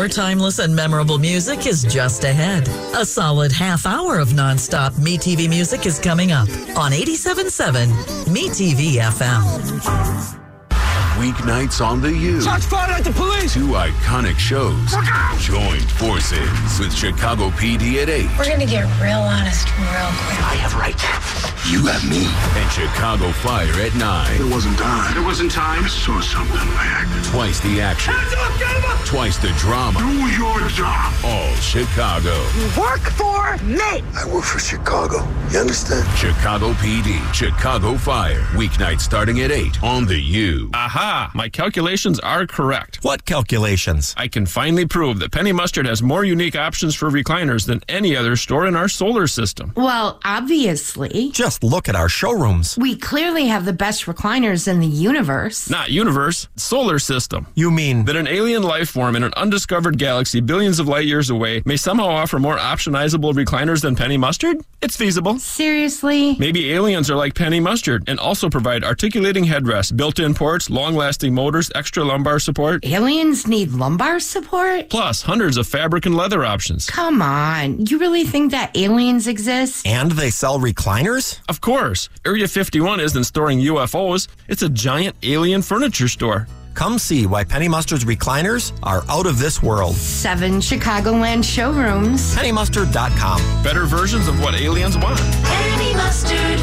More timeless and memorable music is just ahead. A solid half hour of nonstop MeTV music is coming up on 87.7 MeTV FM. Weeknights on the U. Shots fired at the police! Two iconic shows. Join forces with Chicago PD at 8. We're gonna get real honest real quick. I have right. You have me. And Chicago Fire at 9. There wasn't time. There wasn't time. I saw something I acted. Twice the action. Hands up, get him up! Twice the drama. Do your job. All Chicago. Work for me! I work for Chicago. You understand? Chicago PD. Chicago Fire. Weeknights starting at 8 on the U. Aha! My calculations are correct. What calculations? I can finally prove that Penny Mustard has more unique options for recliners than any other store in our solar system. Well, obviously. Just look at our showrooms. We clearly have the best recliners in the universe. Not universe, solar system. You mean That an alien life form in an undiscovered galaxy billions of light years away may somehow offer more optionizable recliners than Penny Mustard? It's feasible. Seriously? Maybe aliens are like Penny Mustard and also provide articulating headrests, built-in ports, long-lasting motors, extra lumbar support, Aliens need lumbar support? plus hundreds of fabric and leather options. Come on. You really think that aliens exist? and they sell recliners? Of course, Area 51 isn't storing UFOs. It's a giant alien furniture store. Come see why Penny Mustard's recliners are out of this world. 7 Chicagoland showrooms. PennyMustard.com. Better versions of what aliens want. Penny Mustard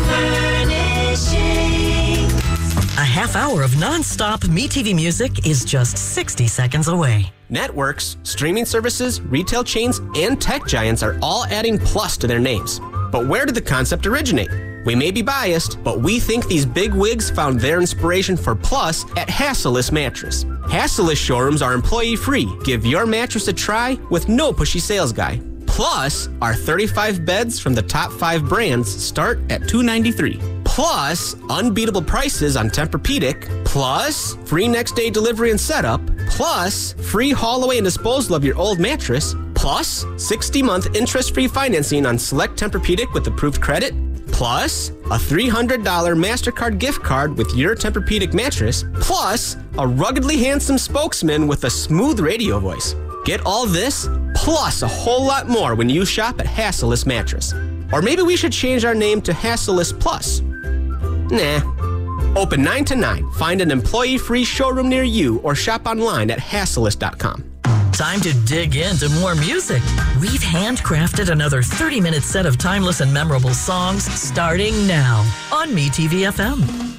Furnishing. A half hour of nonstop MeTV music is just 60 seconds away. Networks, streaming services, retail chains, and tech giants are all adding plus to their names. But where did the concept originate? We may be biased, but we think these big wigs found their inspiration for plus at Hassellus Mattress. Hassellus showrooms are employee-free. Give your mattress a try with no pushy sales guy. Plus, our 35 beds from the top 5 brands start at $293. Plus, unbeatable prices on Tempur-Pedic. Plus, free next-day delivery and setup. Plus, free haul away and disposal of your old mattress. Plus, 60-month interest-free financing on select Tempur-Pedic with approved credit. Plus, a $300 MasterCard gift card with your Tempur-Pedic mattress. Plus, a ruggedly handsome spokesman with a smooth radio voice. Get all this, plus a whole lot more when you shop at Hassellus Mattress. Or maybe we should change our name to Hassellus Plus. Nah. Open 9 to 9. Find an employee-free showroom near you or shop online at Hassellus.com. Time to dig into more music. We've handcrafted another 30-minute set of timeless and memorable songs starting now on MeTV FM.